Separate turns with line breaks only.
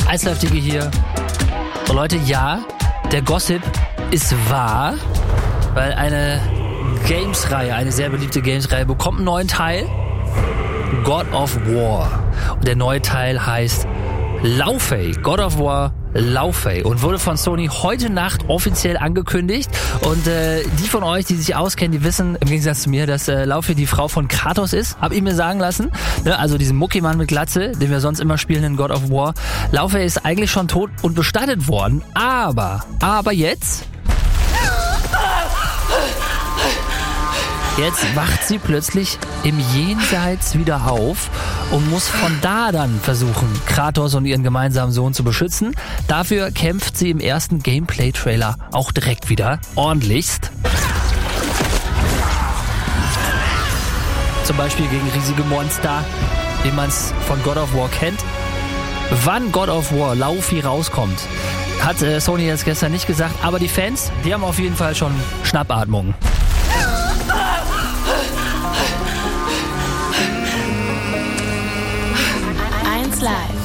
1Live-Digi hier. Und Leute, ja, der Gossip ist wahr, weil eine Games-Reihe, eine sehr beliebte Games-Reihe, bekommt einen neuen Teil. God of War. Und der neue Teil heißt Laufey. God of War Laufey. Und wurde von Sony heute Nacht offiziell angekündigt. Und die von euch, die sich auskennen, die wissen, im Gegensatz zu mir, dass Laufey die Frau von Kratos ist. Hab ich mir sagen lassen. Ne? Also diesen Muckimann mit Glatze, den wir sonst immer spielen in God of War. Laufey ist eigentlich schon tot und bestattet worden. Aber jetzt... Jetzt wacht sie plötzlich im Jenseits wieder auf und muss von da dann versuchen, Kratos und ihren gemeinsamen Sohn zu beschützen. Dafür kämpft sie im ersten Gameplay-Trailer auch direkt wieder ordentlichst. Zum Beispiel gegen riesige Monster, wie man es von God of War kennt. Wann God of War Laufey rauskommt, hat Sony jetzt gestern nicht gesagt, aber die Fans, die haben auf jeden Fall schon Schnappatmung.
1Live.